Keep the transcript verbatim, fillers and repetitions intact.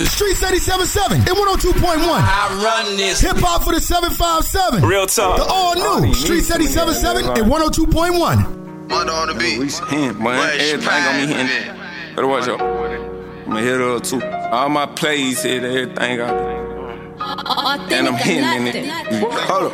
Streets eighty-seven point seven and one oh two point one. I run this. Hip hop for the seven five seven. Real talk. The all new Streets eighty-seven point seven and one oh two point one. Mother on the beat. We him, man. Everything gonna be hitting. Better watch out. I'm gonna hit her too. All my plays hit everything I do. And I'm hitting in it. Hold up.